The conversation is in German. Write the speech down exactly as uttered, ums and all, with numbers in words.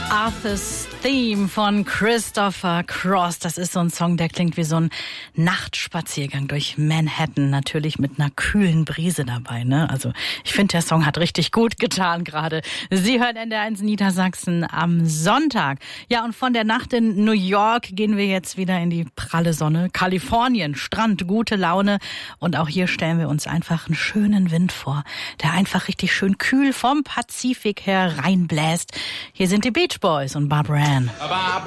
Arthur's Theme von Christopher Cross. Das ist so ein Song, der klingt wie so ein Nachtspaziergang durch Manhattan. Natürlich mit einer kühlen Brise dabei, ne? Also ich finde, der Song hat richtig gut getan gerade. Sie hören N D R eins Niedersachsen am Sonntag. Ja, und von der Nacht in New York gehen wir jetzt wieder in die pralle Sonne. Kalifornien, Strand, gute Laune. Und auch hier stellen wir uns einfach einen schönen Wind vor, der einfach richtig schön kühl vom Pazifik her reinbläst. Hier sind die Beach Boys und Barbara Ann.